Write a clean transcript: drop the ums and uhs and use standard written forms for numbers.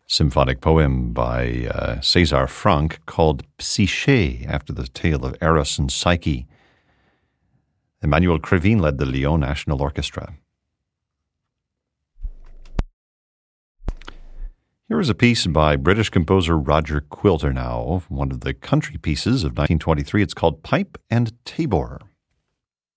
symphonic poem by César Franck called Psyché, after the tale of Eros and Psyche. Emmanuel Krivine led the Lyon National Orchestra. Here is a piece by British composer Roger Quilter now, one of the country pieces of 1923. It's called Pipe and Tabor.